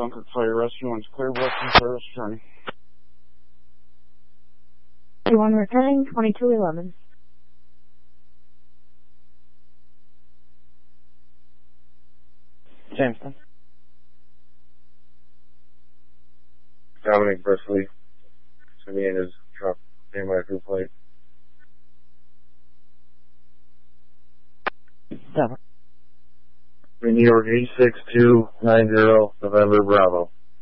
Dunkirk Fire Rescue on Clearbrook and Service Attorney. 31 returning, 2211. Jameson. Dominic Brisley. Sitting in his truck. Name my crew plate. Denver. New York 86290 November Bravo.